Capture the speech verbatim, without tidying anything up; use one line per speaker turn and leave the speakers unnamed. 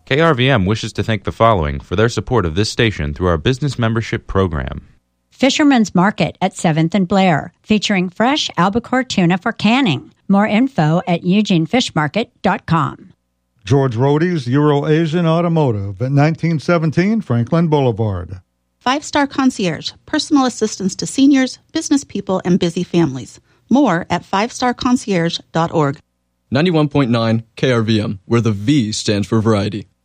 K R V M wishes to thank the following for their support of this station through our business membership program.
Fisherman's Market at seventh and Blair, featuring fresh albacore tuna for canning. More info at eugene fish market dot com.
George Rohde's Euro-Asian Automotive at nineteen seventeen Franklin Boulevard.
Five Star Concierge, personal assistance to seniors, business people, and busy families. More at five star concierge dot org.
ninety-one point nine K R V M, where the V stands for variety.